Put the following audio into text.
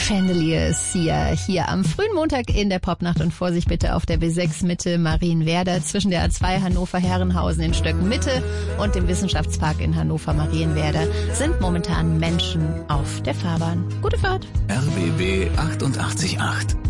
Chandeliers hier am frühen Montag in der Popnacht und Vorsicht bitte auf der B6 Mitte Marienwerder zwischen der A2 Hannover-Herrenhausen in Stöcken Mitte und dem Wissenschaftspark in Hannover-Marienwerder sind momentan Menschen auf der Fahrbahn. Gute Fahrt. RBB 88.8